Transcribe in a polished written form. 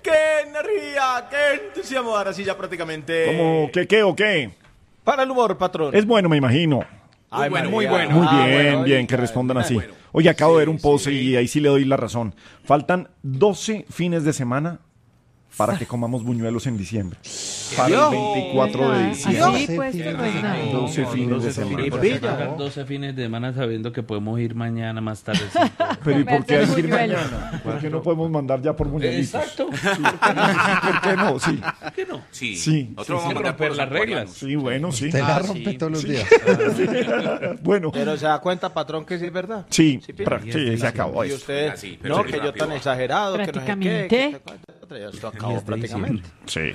¡Qué energía! ¡Qué entusiasmo! Ahora sí ya prácticamente... ¿Cómo? ¿Qué o qué? Para el humor, patrón. Es bueno, me imagino. Ay, bueno, María. muy bueno. Muy bien, bueno, bien, que oiga, respondan así. bueno. Oye, acabo de ver un post y ahí sí le doy la razón. Faltan 12 fines de semana para que comamos buñuelos en diciembre. Para el 24 de diciembre. Sí, pues, no es nada. 12 fines de semana. Y Para pilla. sacar 12 fines de semana sabiendo que podemos ir mañana más tarde. Pero ¿y por qué hay que ir Buñuelos. mañana? ¿Por qué no podemos mandar ya por buñuelitos? Exacto. ¿Por qué no? Sí. ¿Por qué no? Sí. Sí. Nosotros Sin vamos a mandar romper por las reglas. Sí, bueno, sí. Te la Ah, rompe sí. todos los días. Bueno, Pero se da cuenta, patrón, que sí es verdad. sí, pilla. sí, se acabó Y eso. usted, Ah, sí, pero no, sí, que yo rápido. tan exagerado, que no sé qué. Prácticamente. Que esto acabó prácticamente. Sí.